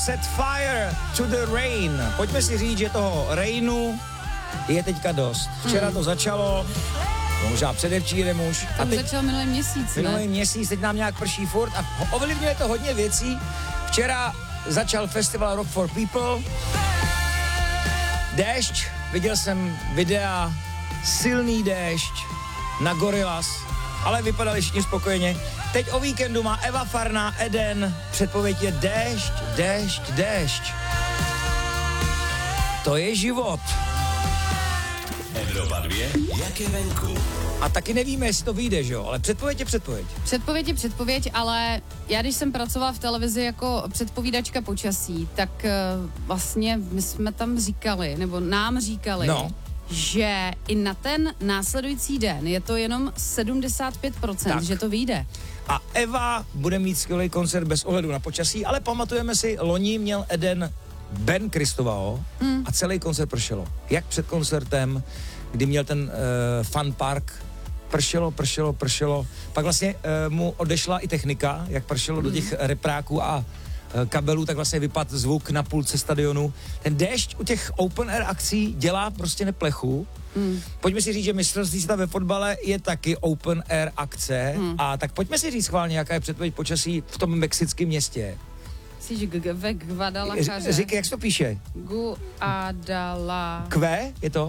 Set Fire to the Rain. Pojďme si říct, že toho rainu je teďka dost. Včera to začalo, možná předevčírem už. A teď začal minulý měsíc, Minulý měsíc, teď nám nějak prší furt a ovlivňuje to hodně věcí. Včera začal festival Rock for People. Déšť, viděl jsem videa, silný déšť na Gorillaz, ale vypadali všichni spokojeně. Teď o víkendu má Eva Farná, Eden, předpověď je déšť, déšť, déšť. To je život. Evropa 2, jak je venku. A taky nevíme, jestli to vyjde, že jo, ale předpověď je předpověď. Předpověď je předpověď, ale já když jsem pracovala v televizi jako předpovídačka počasí, tak vlastně my jsme tam říkali, nebo nám říkali, že i na ten následující den je to jenom 75%, tak. Že to vyjde. A Eva bude mít skvělý koncert bez ohledu na počasí, ale pamatujeme si, loni měl Eden Ben Kristovao a celý koncert pršelo. Jak před koncertem, kdy měl ten fun park, pršelo. Pak vlastně mu odešla i technika, jak pršelo do těch repráků a kabelů, tak vlastně vypadl zvuk na půlce stadionu. Ten déšť u těch open air akcí dělá prostě neplechu. Pojďme si říct, že mistrovství světa ve fotbale je taky open air akce a tak pojďme si říct schválně, jaká je předpověď počasí v tom mexickém městě. Ve Guadalajare. Říkej, jak se to píše? Guadalajara. Q je to?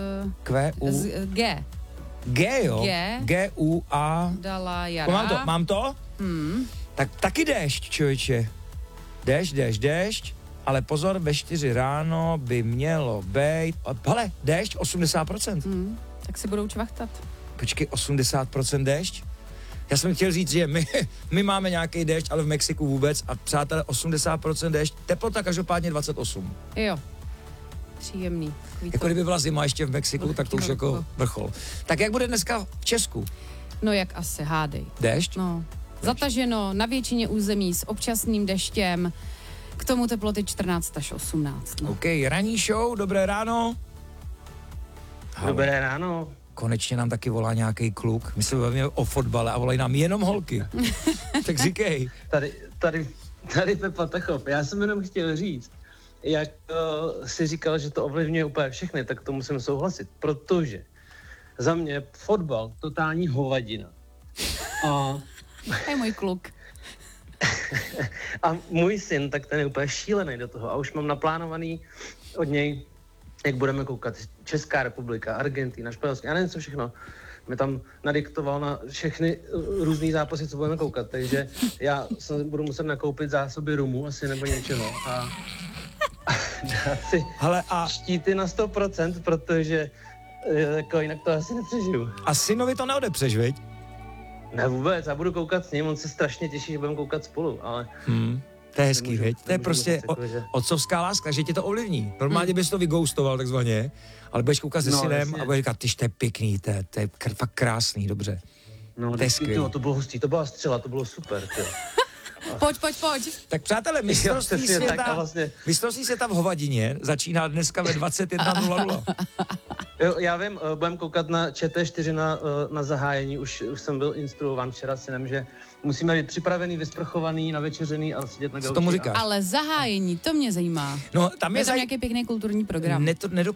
G. G, jo? G-U-A. Guadalajara. Mám to? Tak taky déšť, člověče. Déšť, ale pozor, ve 4 ráno by mělo být, hele, déšť 80%. Tak si budou čvachtat. Počkej, 80% déšť? Já jsem chtěl říct, že my máme nějaký déšť, ale v Mexiku vůbec a přátelé 80% déšť, teplota každopádně 28. Jo, příjemný. Jako kdyby byla zima ještě v Mexiku, tak to už jako vrchol. Tak jak bude dneska v Česku? No jak asi, hádej. Déšť? No, zataženo na většině území s občasným deštěm, k tomu teploty 14 až 18. No. OK, ranní show, dobré ráno. Dobré ráno. Konečně nám taky volá nějaký kluk. My se bavíme o fotbale a volají nám jenom holky. Tak říkej. Tady Pepa Tachov. Já jsem jenom chtěl říct, jak si říkal, že to ovlivňuje úplně všechny, tak to musím souhlasit, protože za mě fotbal totální hovadina. A to je můj kluk. A můj syn, tak ten je úplně šílený do toho a už mám naplánovaný od něj, jak budeme koukat Česká republika, Argentina, Španělsko, já nevím co všechno. Mě tam nadiktoval na všechny různý zápasy, co budeme koukat, takže já budu muset nakoupit zásoby rumu asi nebo něčeho a dát si štíty na 100%, protože jako jinak to asi nepřežiju. A synovi to neodepřeš, viď? Ne vůbec, já budu koukat s ním, on se strašně těší, že budeme koukat spolu, ale... To je hezký, viď? To je prostě otcovská láska, že tě to ovlivní. Normálně bys to vygoustoval takzvaně, ale budeš koukat se synem a budeš říkat, tyž to je pěkný, to je fakt krásný, dobře. No, to je skvělý. To bylo hustý, to byla střela, to bylo super, tyjo. Pojď. Tak přátelé, mistrovství světa v hovadině začíná dneska ve 21:00. Jo, já vím, budeme koukat na ČT4 na zahájení, už jsem byl instruován včera synem, že musíme být připravený, vysprchovaný, navečeřený a sedět na gauči. Co tomu říkáš? Ale zahájení, to mě zajímá. No, tam je nějaký pěkný kulturní program.